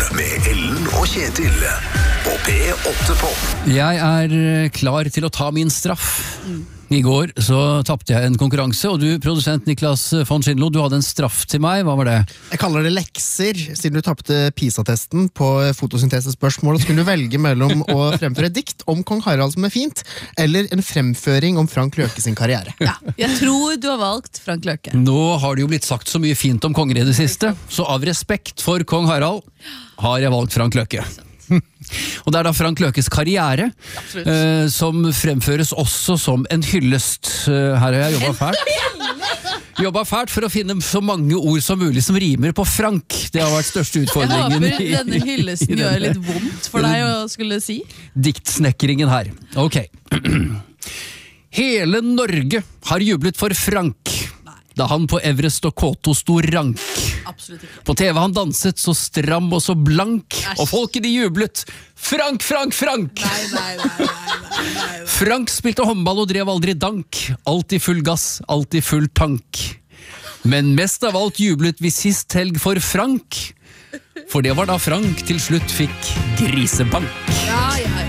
med Ellen og Kjetil på P8-pop. Jeg klar til å ta min straff. I går så tappte jeg en konkurranse, og du, produsent Niklas von Schindlo, du hadde en straff til meg. Hva var det? Jeg kaller det lekser, siden du tappte PISA-testen på fotosyntesespørsmål. Så kunne du velge mellom å fremføre et dikt om Kong Harald som er fint, eller en fremføring om Frank Løke sin karriere. Ja, jeg tror du har valgt Frank Løke. Nå har det jo blitt sagt så mye fint om konger i det siste, så av respekt for Kong Harald har jeg valgt Frank Løke. Og det er da Frank Løkes karriere som fremføres også som en hyllest. Her har jeg jobbet fælt for å finne så mange ord som mulig som rimer på Frank. Det har vært største utfordringen. Jeg håper denne hyllesten gjør litt vondt for deg å skulle si. Diktsnekringen her. Ok. Hele Norge har jublet for Frank da han på Everest og K2 sto rank. Absolutt ikke. På TV han danset så stram og så blank, og folket de jublet Frank, Frank, Frank! Nei. Frank spilte håndball og drev aldri dank, alltid full gass, alltid full tank. Men mest av alt jublet vi sist helg for Frank, for det var da Frank til slutt fikk grisebank. Ja.